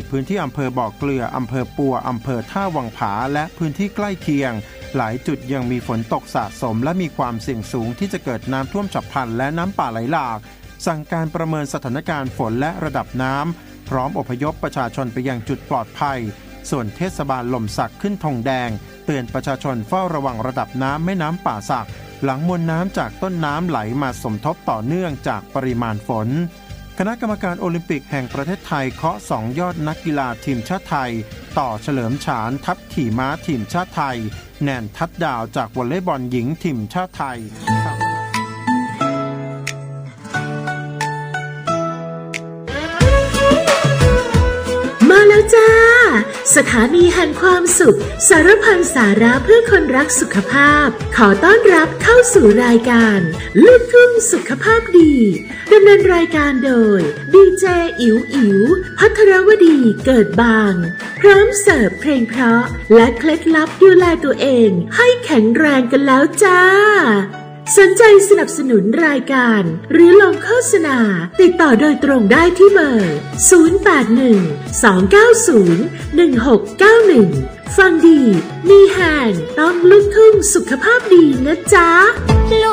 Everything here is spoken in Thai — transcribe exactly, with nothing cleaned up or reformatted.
พื้นที่อำเภอบ่อเกลืออำเภอปัวอำเภอท่าวังผาและพื้นที่ใกล้เคียงหลายจุดยังมีฝนตกสะสมและมีความเสี่ยงสูงที่จะเกิดน้ำท่วมฉับพลันและน้ำป่าไหลหลากสั่งการประเมินสถานการณ์ฝนและระดับน้ำพร้อมอพยพประชาชนไปยังจุดปลอดภัยส่วนเทศบาลหล่มสักขึ้นธงแดงเตือนประชาชนเฝ้าระวังระดับน้ำแม่น้ำป่าสักหลังมวลน้ำจากต้นน้ำไหลมาสมทบต่อเนื่องจากปริมาณฝนคณะกรรมการโอลิมปิกแห่งประเทศไทยเคาะสองยอดนักกีฬาทีมชาติไทยต่อเฉลิมฉานทัพขี่ม้าทีมชาติไทยแนนทัดดาวจากวอลเลย์บอลหญิงทีมชาติไทยมาแล้วจ้าสถานีแห่งความสุขสารพันสาระเพื่อคนรักสุขภาพขอต้อนรับเข้าสู่รายการลูกทุ่งสุขภาพดีดำเนินรายการโดยดีเจอิ๋วอิ๋วภัทรวดีเกิดบางพร้อมเสิร์ฟเพลงเพราะและเคล็ดลับดูแลตัวเองให้แข็งแรงกันแล้วจ้าสนใจสนับสนุนรายการหรือลงโฆษณาติดต่อโดยตรงได้ที่เบอร์ศูนย์ แปด หนึ่ง สอง เก้า ศูนย์ หนึ่ง หก เก้า หนึ่งฟังดีมีแฮงต้องลูกทุ่งสุขภาพดีนะจ๊ะ